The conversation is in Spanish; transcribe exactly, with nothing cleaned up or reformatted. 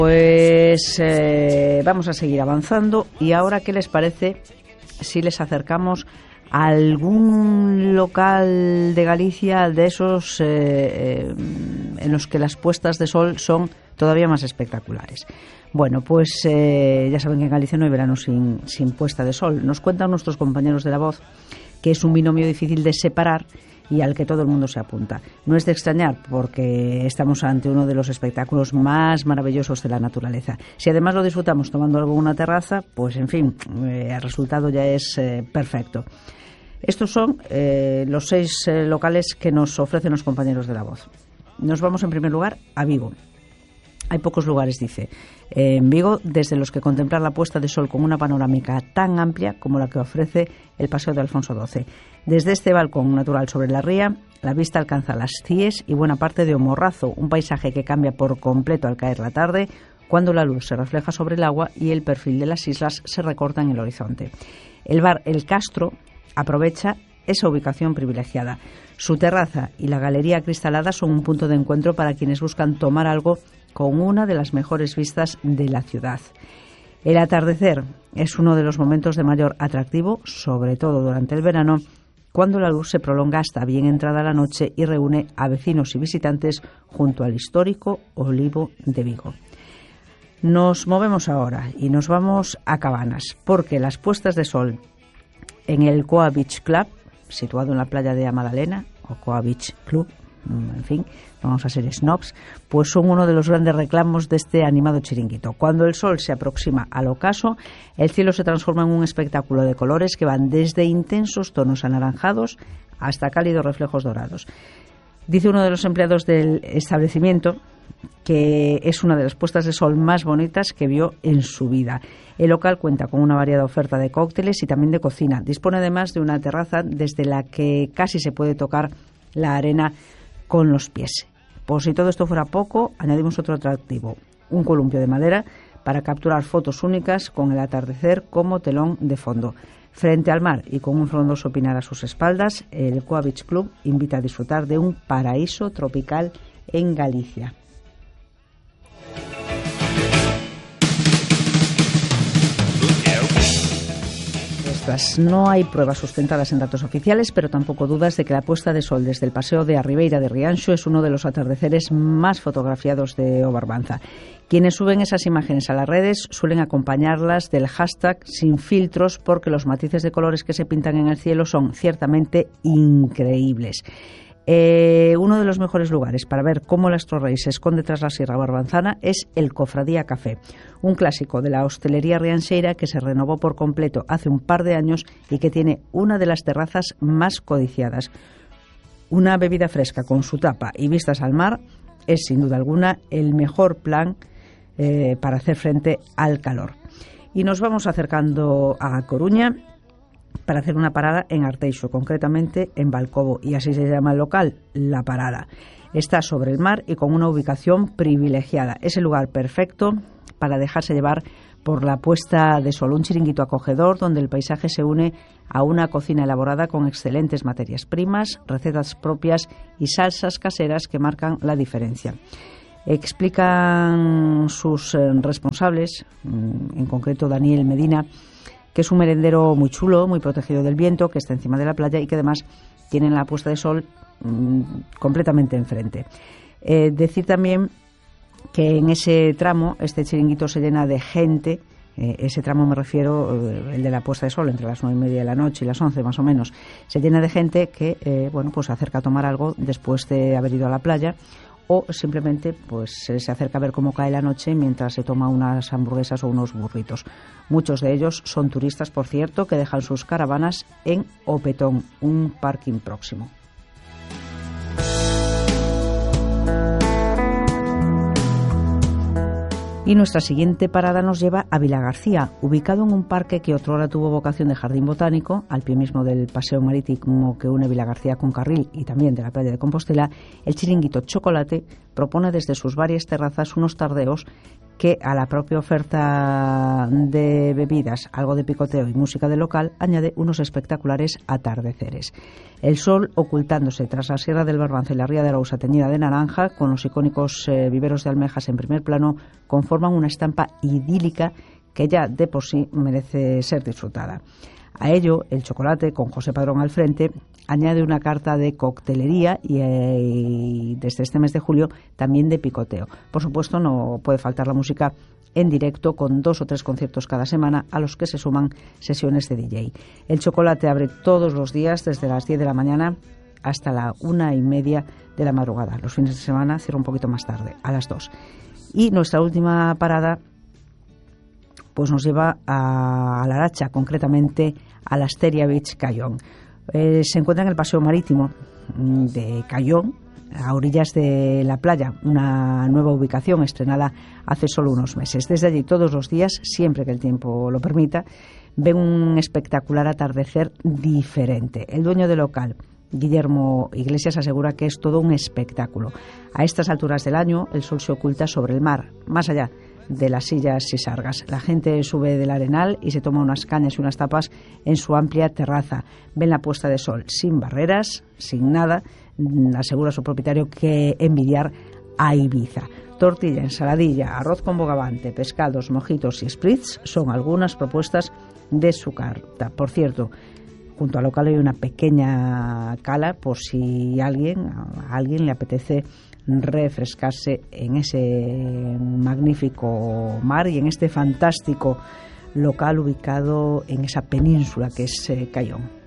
Pues eh, vamos a seguir avanzando y ahora, ¿qué les parece si les acercamos a algún local de Galicia de esos eh, eh, en los que las puestas de sol son todavía más espectaculares? Bueno, pues eh, ya saben que en Galicia no hay verano sin, sin puesta de sol. Nos cuentan nuestros compañeros de La Voz que es un binomio difícil de separar y al que todo el mundo se apunta. No es de extrañar, porque estamos ante uno de los espectáculos más maravillosos de la naturaleza. Si además lo disfrutamos tomando algo en una terraza, pues en fin, eh, el resultado ya es eh, perfecto. Estos son eh, los seis eh, locales que nos ofrecen los compañeros de La Voz. Nos vamos en primer lugar a Vigo. Hay pocos lugares, dice, en Vigo desde los que contemplar la puesta de sol con una panorámica tan amplia como la que ofrece el Paseo de Alfonso doce. Desde este balcón natural sobre la ría, la vista alcanza las Cíes y buena parte de O Morrazo, un paisaje que cambia por completo al caer la tarde, cuando la luz se refleja sobre el agua y el perfil de las islas se recorta en el horizonte. El bar El Castro aprovecha esa ubicación privilegiada. Su terraza y la galería acristalada son un punto de encuentro para quienes buscan tomar algo con una de las mejores vistas de la ciudad. El atardecer es uno de los momentos de mayor atractivo, sobre todo durante el verano, cuando la luz se prolonga hasta bien entrada la noche y reúne a vecinos y visitantes junto al histórico Olivo de Vigo. Nos movemos ahora y nos vamos a Cabanas, porque las puestas de sol en el Coa Beach Club, situado en la playa de Amadalena, o Coa Beach Club, en fin, vamos a ser snobs, pues son uno de los grandes reclamos de este animado chiringuito. Cuando el sol se aproxima al ocaso, el cielo se transforma en un espectáculo de colores que van desde intensos tonos anaranjados hasta cálidos reflejos dorados. Dice uno de los empleados del establecimiento que es una de las puestas de sol más bonitas que vio en su vida. El local cuenta con una variada oferta de cócteles y también de cocina. Dispone además de una terraza desde la que casi se puede tocar la arena con los pies. Por si todo esto fuera poco, añadimos otro atractivo, un columpio de madera para capturar fotos únicas con el atardecer como telón de fondo. Frente al mar y con un frondoso pinar a sus espaldas, el Coa Beach Club invita a disfrutar de un paraíso tropical en Galicia. No hay pruebas sustentadas en datos oficiales, pero tampoco dudas de que la puesta de sol desde el Paseo de Arribeira de Rianxo es uno de los atardeceres más fotografiados de O Barbanza. Quienes suben esas imágenes a las redes suelen acompañarlas del hashtag sin filtros, porque los matices de colores que se pintan en el cielo son ciertamente increíbles. Eh, uno de los mejores lugares para ver cómo el Astro Rey se esconde tras la Sierra Barbanzana es el Cofradía Café, un clásico de la hostelería rianxeira que se renovó por completo hace un par de años y que tiene una de las terrazas más codiciadas. Una bebida fresca con su tapa y vistas al mar es sin duda alguna el mejor plan eh, para hacer frente al calor. Y nos vamos acercando a Coruña para hacer una parada en Arteixo, concretamente en Balcobo, y así se llama el local, La Parada. Está sobre el mar y con una ubicación privilegiada. Es el lugar perfecto para dejarse llevar por la puesta de sol, un chiringuito acogedor donde el paisaje se une a una cocina elaborada con excelentes materias primas, recetas propias y salsas caseras que marcan la diferencia. Explican sus eh, responsables, en concreto Daniel Medina, que es un merendero muy chulo, muy protegido del viento, que está encima de la playa y que además tiene la puesta de sol mmm, completamente enfrente. Eh, decir también que en ese tramo este chiringuito se llena de gente. Eh, ese tramo me refiero, eh, el de la puesta de sol, entre las nueve y media de la noche y las once más o menos, se llena de gente que eh, bueno, pues se acerca a tomar algo después de haber ido a la playa, o simplemente pues se acerca a ver cómo cae la noche mientras se toma unas hamburguesas o unos burritos. Muchos de ellos son turistas, por cierto, que dejan sus caravanas en O Petón, un parking próximo. Y nuestra siguiente parada nos lleva a Vilagarcía, ubicado en un parque que otrora tuvo vocación de jardín botánico, al pie mismo del paseo marítimo que une Vilagarcía con Carril y también de la playa de Compostela. El chiringuito Chocolate propone desde sus varias terrazas unos tardeos que a la propia oferta de bebidas, algo de picoteo y música del local, añade unos espectaculares atardeceres. El sol ocultándose tras la Sierra del Barbanza y la Ría de Arousa teñida de naranja, con los icónicos eh, viveros de almejas en primer plano, conforman una estampa idílica que ya de por sí merece ser disfrutada. A ello, el chocolate, con José Padrón al frente, añade una carta de coctelería y, eh, y desde este mes de julio también de picoteo. Por supuesto, no puede faltar la música en directo, con dos o tres conciertos cada semana, a los que se suman sesiones de D J. El chocolate abre todos los días desde las diez de la mañana hasta la una y media de la madrugada. Los fines de semana cierra un poquito más tarde, a las dos. Y nuestra última parada pues nos lleva a, a la Aracha, concretamente a la Asteria Beach Cayón. Eh, se encuentra en el paseo marítimo de Cayón, a orillas de la playa, una nueva ubicación estrenada hace solo unos meses. Desde allí todos los días, siempre que el tiempo lo permita, ven un espectacular atardecer diferente. El dueño del local, Guillermo Iglesias, asegura que es todo un espectáculo. A estas alturas del año el sol se oculta sobre el mar, más allá de las sillas y sargas. La gente sube del arenal y se toma unas cañas y unas tapas en su amplia terraza. Ven la puesta de sol sin barreras, sin nada. Asegura su propietario que envidiar a Ibiza. Tortilla, ensaladilla, arroz con bogavante, pescados, mojitos y spritz son algunas propuestas de su carta. Por cierto, junto al local hay una pequeña cala por si alguien, a alguien le apetece refrescarse en ese magnífico mar y en este fantástico local ubicado en esa península que es eh, Cayón.